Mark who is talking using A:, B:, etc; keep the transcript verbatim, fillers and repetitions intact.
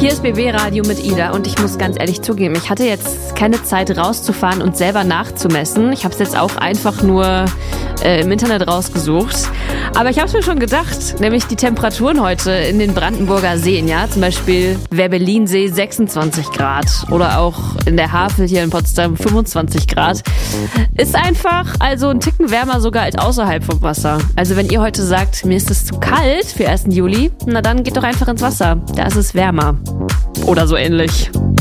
A: Hier ist B W Radio mit Ida und ich muss ganz ehrlich zugeben, ich hatte jetzt keine Zeit rauszufahren und selber nachzumessen. Ich habe es jetzt auch einfach nur äh, im Internet rausgesucht. Aber ich habe es mir schon gedacht, nämlich die Temperaturen heute in den Brandenburger Seen, ja, zum Beispiel Werbellinsee sechsundzwanzig Grad oder auch in der Havel hier in Potsdam fünfundzwanzig Grad, ist einfach also ein Ticken wärmer sogar als außerhalb vom Wasser. Also wenn ihr heute sagt, mir ist es zu kalt für ersten Juli, na dann geht doch einfach ins Wasser, da ist es wärmer. Oder so ähnlich.